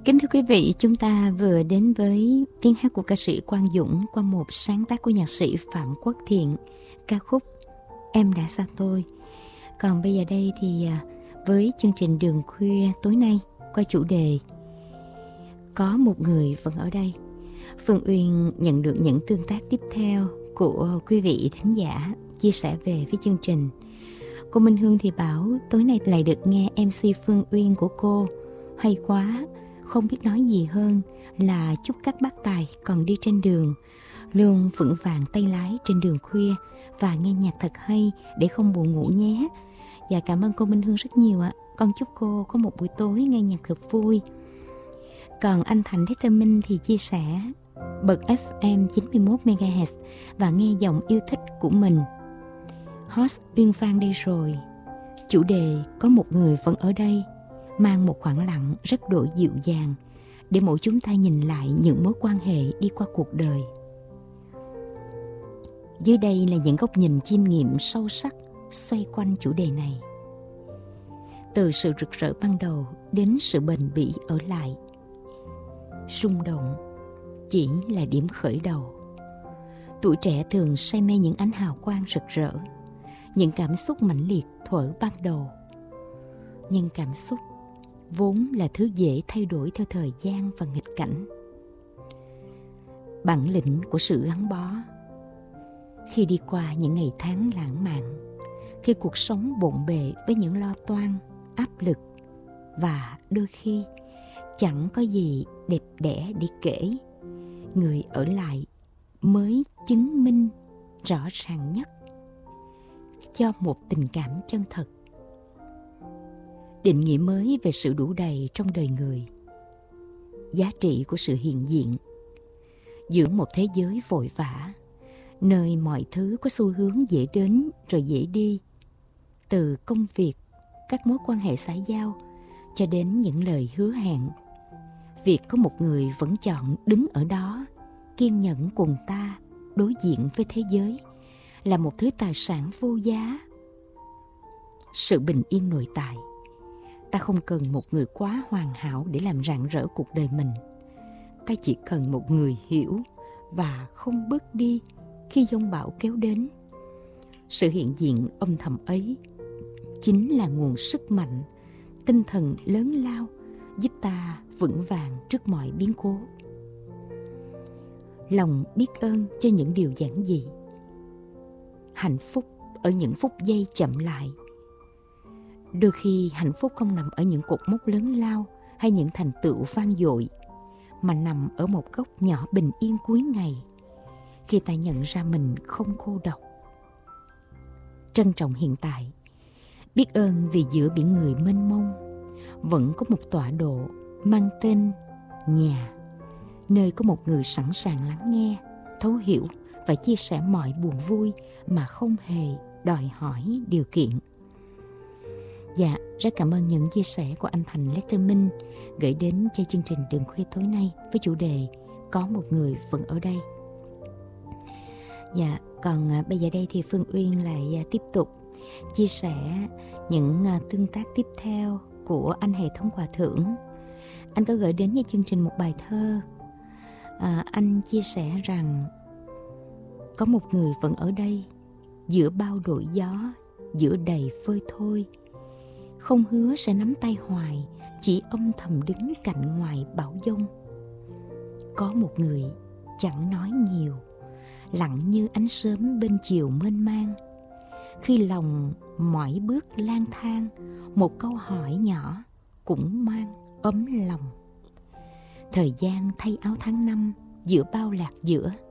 Kính thưa quý vị, chúng ta vừa đến với tiếng hát của ca sĩ Quang Dũng qua một sáng tác của nhạc sĩ Phạm Quốc Thiện, ca khúc Em Đã Xa Tôi. Còn bây giờ đây thì với chương trình Đường Khuya tối nay qua chủ đề Có Một Người Vẫn Ở Đây, Phương Uyên nhận được những tương tác tiếp theo của quý vị thính giả chia sẻ về với chương trình. Cô Minh Hương thì bảo tối nay lại được nghe MC Phương Uyên của cô, hay quá. Không biết nói gì hơn là chúc các bác tài còn đi trên đường luôn vững vàng tay lái trên đường khuya và nghe nhạc thật hay để không buồn ngủ nhé. Và cảm ơn cô Minh Hương rất nhiều ạ. Con chúc cô có một buổi tối nghe nhạc thật vui. Còn anh Thành Thế Minh thì chia sẻ bật FM 91 MHz và nghe giọng yêu thích của mình. Host Uyên Phan đây rồi. Chủ đề Có Một Người Vẫn Ở Đây mang một khoảng lặng rất độ dịu dàng để mỗi chúng ta nhìn lại những mối quan hệ đi qua cuộc đời. Dưới đây là những góc nhìn chiêm nghiệm sâu sắc xoay quanh chủ đề này. Từ sự rực rỡ ban đầu đến sự bền bỉ ở lại. Rung động chỉ là điểm khởi đầu. Tuổi trẻ thường say mê những ánh hào quang rực rỡ, những cảm xúc mãnh liệt thuở ban đầu. Nhưng cảm xúc vốn là thứ dễ thay đổi theo thời gian và nghịch cảnh. Bản lĩnh của sự gắn bó. Khi đi qua những ngày tháng lãng mạn, khi cuộc sống bộn bề với những lo toan, áp lực và đôi khi chẳng có gì đẹp đẽ để kể, người ở lại mới chứng minh rõ ràng nhất cho một tình cảm chân thật. Định nghĩa mới về sự đủ đầy trong đời người. Giá trị của sự hiện diện. Giữa một thế giới vội vã, nơi mọi thứ có xu hướng dễ đến rồi dễ đi, từ công việc, các mối quan hệ xã giao cho đến những lời hứa hẹn, việc có một người vẫn chọn đứng ở đó, kiên nhẫn cùng ta đối diện với thế giới là một thứ tài sản vô giá. Sự bình yên nội tại. Ta không cần một người quá hoàn hảo để làm rạng rỡ cuộc đời mình. Ta chỉ cần một người hiểu và không bước đi khi giông bão kéo đến. Sự hiện diện âm thầm ấy chính là nguồn sức mạnh, tinh thần lớn lao giúp ta vững vàng trước mọi biến cố. Lòng biết ơn cho những điều giản dị. Hạnh phúc ở những phút giây chậm lại. Đôi khi hạnh phúc không nằm ở những cột mốc lớn lao hay những thành tựu vang dội, mà nằm ở một góc nhỏ bình yên cuối ngày, khi ta nhận ra mình không cô độc. Trân trọng hiện tại. Biết ơn vì giữa biển người mênh mông vẫn có một tọa độ mang tên nhà, nơi có một người sẵn sàng lắng nghe, thấu hiểu và chia sẻ mọi buồn vui mà không hề đòi hỏi điều kiện. Dạ, rất cảm ơn những chia sẻ của anh Thành Letterman gửi đến cho chương trình Đường Khuya tối nay với chủ đề Có Một Người Vẫn Ở Đây. Dạ, còn bây giờ đây thì Phương Uyên lại tiếp tục chia sẻ những tương tác tiếp theo của anh Hệ Thống Hòa Thượng. Anh có gửi đến cho chương trình một bài thơ. Anh chia sẻ rằng có một người vẫn ở đây, giữa bao đổi gió, giữa đầy phơi thôi. Không hứa sẽ nắm tay hoài, chỉ âm thầm đứng cạnh ngoài bão giông. Có một người chẳng nói nhiều, lặng như ánh sớm bên chiều mênh mang. Khi lòng mỏi bước lang thang, một câu hỏi nhỏ cũng mang ấm lòng. Thời gian thay áo tháng năm, giữa bao lạc giữa,